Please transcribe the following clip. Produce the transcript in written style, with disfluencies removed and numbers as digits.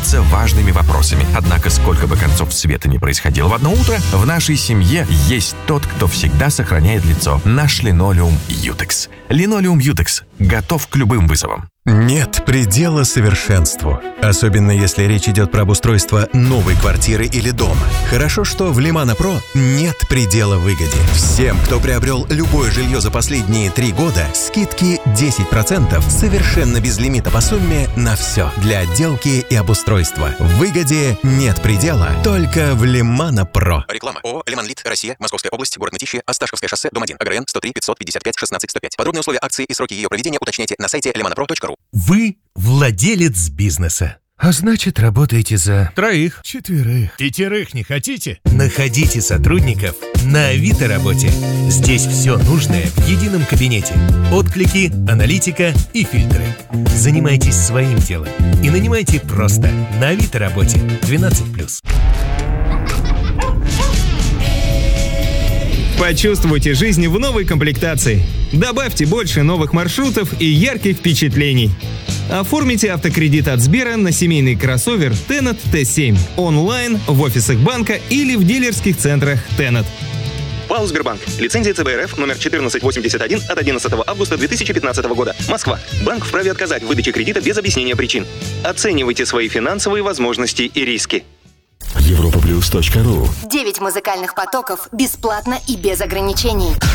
делиться важными вопросами. Однако, сколько бы концов света ни происходило в одно утро, в нашей семье есть тот, кто всегда сохраняет лицо. Наш линолеум Ютекс. Линолеум Ютекс готов к любым вызовам. Нет предела совершенству, особенно если речь идет про обустройство новой квартиры или дома. Хорошо, что в Лимано Про нет предела выгоде. Всем, кто приобрел любое жилье за последние 3 года, скидки 10% совершенно без лимита по сумме на все для отделки и обустройства. В выгоде нет предела, только в Лимано Про. Реклама. ООО «Лимонлит», Россия, Московская область, город Мытищи, Осташковское шоссе, дом 1, АГРН 103 555 16 105. Подробные условия акции и сроки ее проведения уточняйте на сайте limonopro.ru. Вы владелец бизнеса. А значит, работаете за 3, 4, 5 не хотите? Находите сотрудников на Авито Работе. Здесь все нужное в едином кабинете. Отклики, аналитика и фильтры. Занимайтесь своим делом и нанимайте просто на Авито Работе 12+. Почувствуйте жизнь в новой комплектации. Добавьте больше новых маршрутов и ярких впечатлений. Оформите автокредит от Сбера на семейный кроссовер Tennet T7 онлайн, в офисах банка или в дилерских центрах Tennet. ПАО «Сбербанк». Лицензия ЦБ РФ номер 1481 от 11 августа 2015 года. Москва. Банк вправе отказать в выдаче кредита без объяснения причин. Оценивайте свои финансовые возможности и риски. Европаплюс.ру. 9 музыкальных потоков бесплатно и без ограничений.